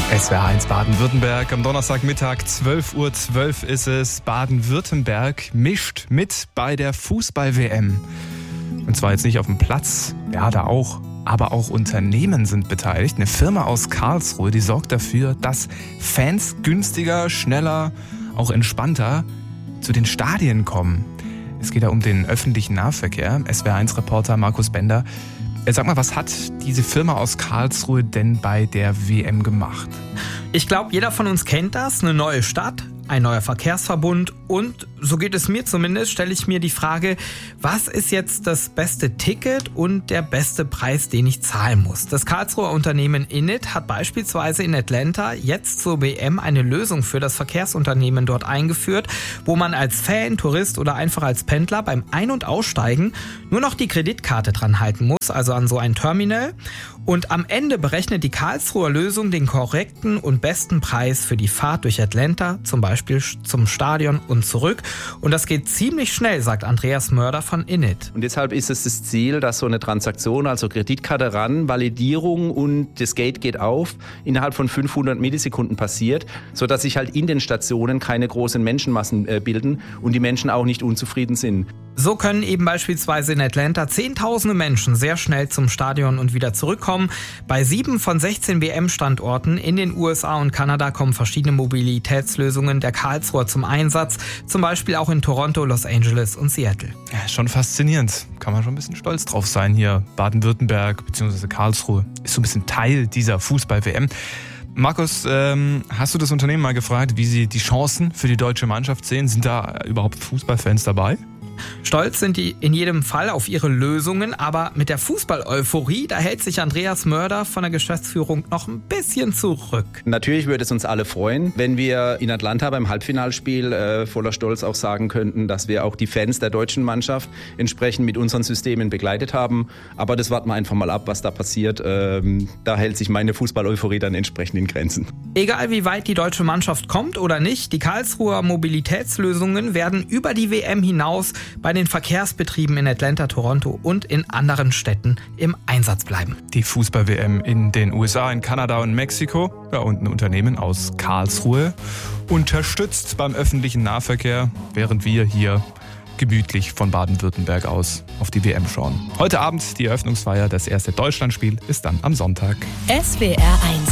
SWR 1 Baden-Württemberg, am Donnerstagmittag 12:12 Uhr ist es. Baden-Württemberg mischt mit bei der Fußball-WM. Und zwar jetzt nicht auf dem Platz, ja da auch, aber auch Unternehmen sind beteiligt. Eine Firma aus Karlsruhe, die sorgt dafür, dass Fans günstiger, schneller, auch entspannter zu den Stadien kommen. Es geht da um den öffentlichen Nahverkehr. SWR 1-Reporter Markus Bender. Sag mal, was hat diese Firma aus Karlsruhe denn bei der WM gemacht? Ich glaube, jeder von uns kennt das. Eine neue Stadt, ein neuer Verkehrsverbund und, so geht es mir zumindest, stelle ich mir die Frage, was ist jetzt das beste Ticket und der beste Preis, den ich zahlen muss? Das Karlsruher Unternehmen Innit hat beispielsweise in Atlanta jetzt zur WM eine Lösung für das Verkehrsunternehmen dort eingeführt, wo man als Fan, Tourist oder einfach als Pendler beim Ein- und Aussteigen nur noch die Kreditkarte dran halten muss, also an so ein Terminal. Und am Ende berechnet die Karlsruher Lösung den korrekten und besten Preis für die Fahrt durch Atlanta, zum Beispiel zum Stadion und zurück. Und das geht ziemlich schnell, sagt Andreas Mörder von Innit. Und deshalb ist es das Ziel, dass so eine Transaktion, also Kreditkarte ran, Validierung und das Gate geht auf, innerhalb von 500 Millisekunden passiert, sodass sich halt in den Stationen keine großen Menschenmassen bilden und die Menschen auch nicht unzufrieden sind. So können eben beispielsweise in Atlanta Zehntausende Menschen sehr schnell zum Stadion und wieder zurückkommen. Bei 7 von 16 WM-Standorten in den USA und Kanada kommen verschiedene Mobilitätslösungen der Karlsruher zum Einsatz, zum Beispiel auch in Toronto, Los Angeles und Seattle. Ja, schon faszinierend. Kann man schon ein bisschen stolz drauf sein hier. Baden-Württemberg bzw. Karlsruhe ist so ein bisschen Teil dieser Fußball-WM. Markus, hast du das Unternehmen mal gefragt, wie sie die Chancen für die deutsche Mannschaft sehen? Sind da überhaupt Fußballfans dabei? Stolz sind die in jedem Fall auf ihre Lösungen, aber mit der Fußball-Euphorie, da hält sich Andreas Mörder von der Geschäftsführung noch ein bisschen zurück. Natürlich würde es uns alle freuen, wenn wir in Atlanta beim Halbfinalspiel voller Stolz auch sagen könnten, dass wir auch die Fans der deutschen Mannschaft entsprechend mit unseren Systemen begleitet haben. Aber das warten wir einfach mal ab, was da passiert. Da hält sich meine Fußball-Euphorie dann entsprechend in Grenzen. Egal wie weit die deutsche Mannschaft kommt oder nicht, die Karlsruher Mobilitätslösungen werden über die WM hinaus bei den Verkehrsbetrieben in Atlanta, Toronto und in anderen Städten im Einsatz bleiben. Die Fußball-WM in den USA, in Kanada und Mexiko, ja, und ein Unternehmen aus Karlsruhe unterstützt beim öffentlichen Nahverkehr, während wir hier gemütlich von Baden-Württemberg aus auf die WM schauen. Heute Abend die Eröffnungsfeier, das erste Deutschlandspiel ist dann am Sonntag. SWR 1